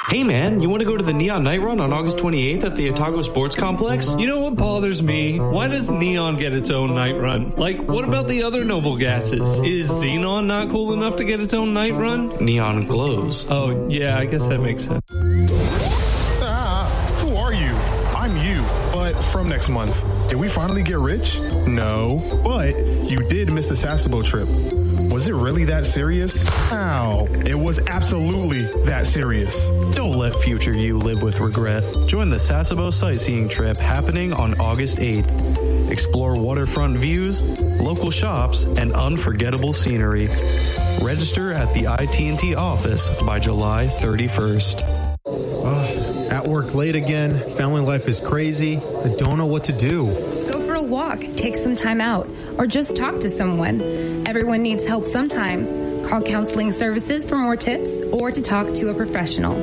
Hey man, you want to go to the Neon Night Run on August 28th at the Otago Sports Complex? You know what bothers me? Why does Neon get its own night run? Like, what about the other noble gases? Is Xenon not cool enough to get its own night run? Neon glows. Oh, yeah, I guess that makes sense. Who are you? I'm you, but from next month. Did we finally get rich? No, but you did miss the Sasebo trip. Was it really that serious? Ow. It was absolutely that serious. Don't let future you live with regret. Join the Sasebo sightseeing trip happening on August 8th. Explore waterfront views, local shops, and unforgettable scenery. Register at the IT&T office by July 31st. At work late again. Family life is crazy. I don't know what to do. Go for a walk, take some time out, or just talk to someone. Everyone needs help sometimes. Call Counseling Services for more tips or to talk to a professional.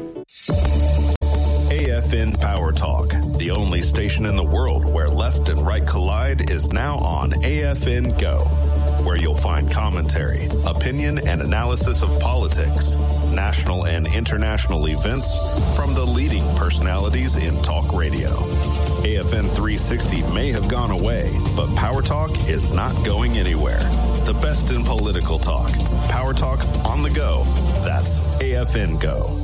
AFN Power Talk, the only station in the world where left and right collide, is now on AFN Go, where you'll find commentary, opinion, and analysis of politics, national and international events from the leading personalities in talk radio. AFN 360 may have gone away, but Power Talk is not going anywhere. The best in political talk. Power Talk on the go. That's AFN Go.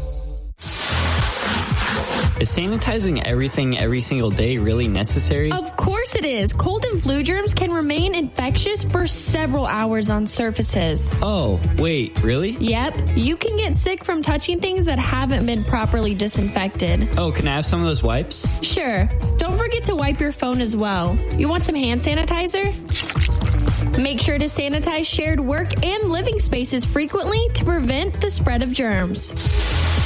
Is sanitizing everything every single day really necessary? Of course it is. Cold and flu germs can remain infectious for several hours on surfaces. Oh, wait, really? Yep. You can get sick from touching things that haven't been properly disinfected. Oh, can I have some of those wipes? Sure. Don't forget to wipe your phone as well. You want some hand sanitizer? Make sure to sanitize shared work and living spaces frequently to prevent the spread of germs.